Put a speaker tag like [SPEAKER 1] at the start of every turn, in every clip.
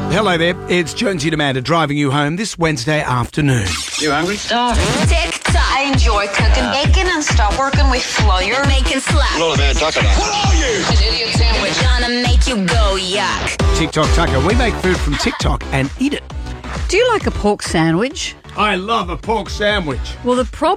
[SPEAKER 1] Hello there, it's Jonesy and Amanda driving you home this Wednesday afternoon.
[SPEAKER 2] You hungry?
[SPEAKER 3] Starving. TikTok. I enjoy cooking bacon and stop working with flour. Making slap.
[SPEAKER 2] Not a bad taco. What are you?
[SPEAKER 3] An idiot sandwich. Gonna make you go yuck.
[SPEAKER 1] TikTok Taco. We make food from TikTok and eat it.
[SPEAKER 4] Do you like a pork sandwich?
[SPEAKER 1] I love a pork sandwich.
[SPEAKER 4] Well,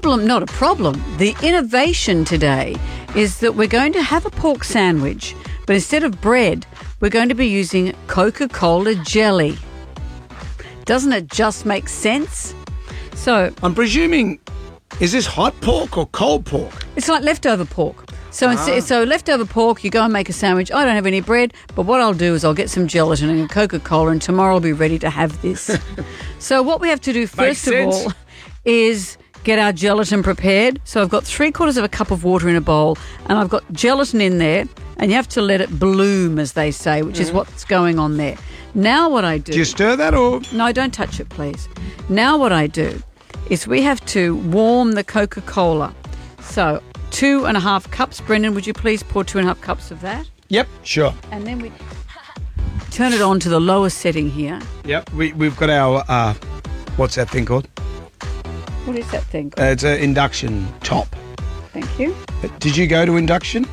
[SPEAKER 4] the innovation today is that we're going to have a pork sandwich, but instead of bread, we're going to be using Coca-Cola jelly. Doesn't it just make sense? So
[SPEAKER 1] I'm presuming, is this hot pork or cold pork?
[SPEAKER 4] it's like leftover pork. So leftover pork, you go and make a sandwich. I don't have any bread, but what I'll do is I'll get some gelatin and a Coca-Cola, and tomorrow I'll be ready to have this. So what we have to do first of all is get our gelatin prepared. So I've got 3/4 of a cup of water in a bowl, and I've got gelatin in there, and you have to let it bloom, as they say, which is what's going on there. Now what I do...
[SPEAKER 1] Do you stir that or...?
[SPEAKER 4] No, don't touch it, please. Now what I do is we have to warm the Coca-Cola. So 2.5 cups. Brendan, would you please pour 2.5 cups of that?
[SPEAKER 1] Yep, sure.
[SPEAKER 4] And then we turn it on to the lower setting here.
[SPEAKER 1] Yep, we've got our, what's that thing called?
[SPEAKER 4] What is that thing?
[SPEAKER 1] It's an induction top.
[SPEAKER 4] Thank you.
[SPEAKER 1] Did you go to induction?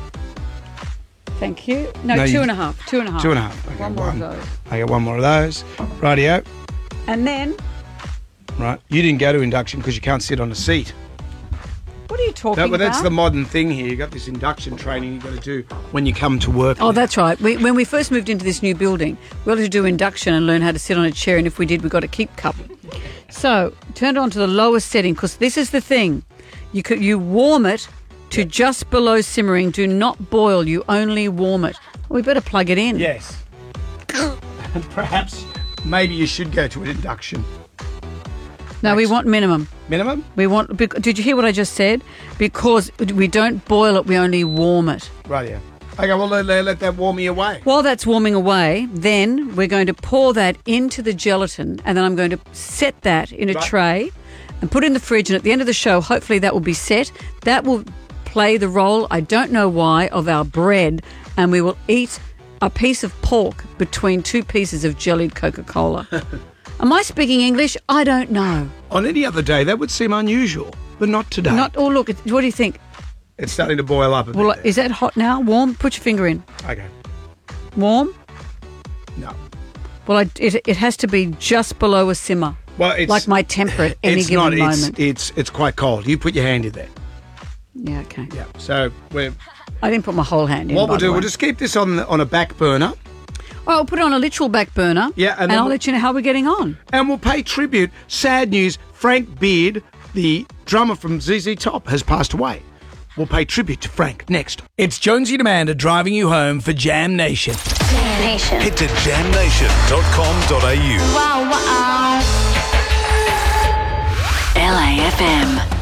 [SPEAKER 4] Thank you. No,
[SPEAKER 1] No,
[SPEAKER 4] 2.5. 2.5.
[SPEAKER 1] 2.5. Okay,
[SPEAKER 4] One more of those.
[SPEAKER 1] I got one more of those. Rightio.
[SPEAKER 4] And then,
[SPEAKER 1] Right. You didn't go to induction because you can't sit on a seat.
[SPEAKER 4] what are you talking about?
[SPEAKER 1] That's the modern thing here. You got this induction training you've got to do when you come to work.
[SPEAKER 4] Oh, that's right. When we first moved into this new building, we had to do induction and learn how to sit on a chair, and if we did, we got a keep cup. So, turn it on to the lowest setting, because this is the thing. You warm it to just below simmering. Do not boil. You only warm it. We better plug it in.
[SPEAKER 1] Yes. And perhaps, maybe you should go to an induction.
[SPEAKER 4] No, we want minimum.
[SPEAKER 1] Minimum?
[SPEAKER 4] We want. Did you hear what I just said? Because we don't boil it, we only warm it.
[SPEAKER 1] Rightio. Okay, well, let that warm me away.
[SPEAKER 4] While that's warming away, then we're going to pour that into the gelatin, and then I'm going to set that in a tray and put it in the fridge, and at the end of the show, hopefully that will be set. That will play the role, I don't know why, of our bread, and we will eat a piece of pork between 2 pieces of jellied Coca-Cola. Am I speaking English? I don't know.
[SPEAKER 1] On any other day, that would seem unusual, but not today.
[SPEAKER 4] Oh, look, what do you think?
[SPEAKER 1] It's starting to boil up a bit.
[SPEAKER 4] Well,
[SPEAKER 1] there.
[SPEAKER 4] is that hot now? Warm? Put your finger in.
[SPEAKER 1] Okay.
[SPEAKER 4] Warm?
[SPEAKER 1] No.
[SPEAKER 4] Well, it has to be just below a simmer.
[SPEAKER 1] Well, it's
[SPEAKER 4] like my temper at any given moment.
[SPEAKER 1] It's quite cold. You put your hand in there.
[SPEAKER 4] Yeah, okay.
[SPEAKER 1] Yeah. So
[SPEAKER 4] I didn't put my whole hand in.
[SPEAKER 1] What we'll do, we'll just keep this on a back burner.
[SPEAKER 4] Oh, I'll put it on a literal back burner.
[SPEAKER 1] Yeah, and
[SPEAKER 4] I'll let you know how we're getting on.
[SPEAKER 1] And we'll pay tribute. Sad news, Frank Beard, the drummer from ZZ Top, has passed away. We'll pay tribute to Frank next. It's Jonesy and Amanda driving you home for Jam Nation.
[SPEAKER 3] Jam Nation.
[SPEAKER 5] Head to jamnation.com.au.
[SPEAKER 3] Wow, wow. LAFM.